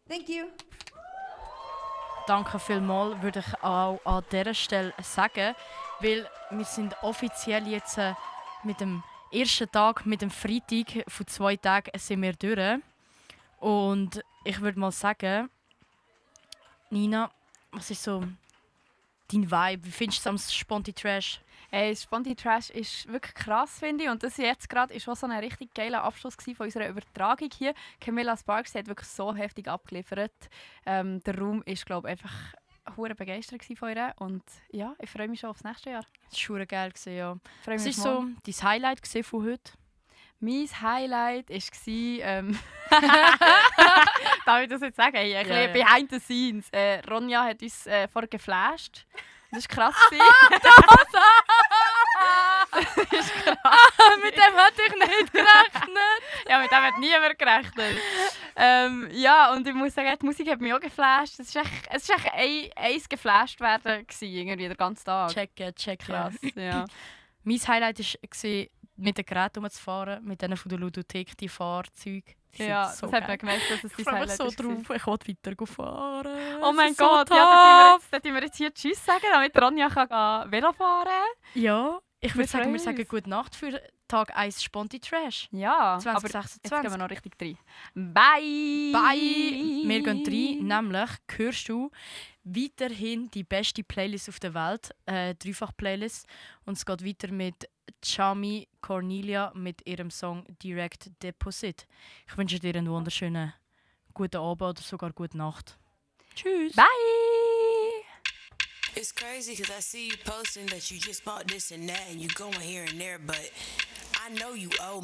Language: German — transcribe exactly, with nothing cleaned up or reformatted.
Thank you. Danke vielmals, würde ich auch an dieser Stelle sagen, weil wir sind offiziell jetzt äh, mit dem ersten Tag, mit dem Freitag von zwei Tagen sind wir durch. Und ich würde mal sagen, Nina, was ist so dein Vibe? Wie findest du es am Sponti Trash? Hey, Sponti Trash ist wirklich krass, finde ich. Und das jetzt gerade ist auch so ein richtig geiler Abschluss von unserer Übertragung hier. Camilla Sparks hat wirklich so heftig abgeliefert. Ähm, der Raum war, glaube ich, einfach hure begeistert von ihr. Und ja, ich freue mich schon aufs nächste Jahr. Das war geil, ja. Ich freue Was mich ist so dein Highlight von heute? Mein Highlight war, ähm, darf ich das jetzt sagen? Hey, ein Ja, bisschen ja. behind the scenes. Äh, Ronja hat uns äh, vorher geflasht. Das war krass. Das ist krass. Mit dem hätte ich nicht gerechnet. Ja, mit dem hat niemand gerechnet. ähm, ja, und ich muss sagen, die Musik hat mich auch geflasht. Es war echt, es war echt ein, eins geflasht werden, gewesen, irgendwie den ganzen Tag. Checken, checken. Krass, ja. Mein Highlight war, mit den Geräten rumzufahren, mit denen von der Ludothek, die Fahrzeuge. Die sind Ja, so das hat geil. man gemerkt, dass es Ich dein freue mich Highlight so ist. drauf, ich will weiter fahren. Oh mein Es ist so Gott, ja, tough. dann tun wir jetzt hier Tschüss sagen, damit Ronja kann Velo fahren kann. Ja, ich Wir würde sagen, wir freuen sagen uns. gute Nacht für Tag eins Sponti Trash. Ja, zwanzig aber jetzt sechsundzwanzig. gehen wir noch richtig rein. Bye! Bye! Wir gehen rein, nämlich hörst du weiterhin die beste Playlist auf der Welt, äh, Dreifach-Playlist. Und es geht weiter mit Chami Cornelia mit ihrem Song Direct Deposit. Ich wünsche dir einen wunderschönen guten Abend oder sogar gute Nacht. Tschüss! Bye! It's crazy because I see you posting that you just bought this and that and you going here and there, but I know you owe me.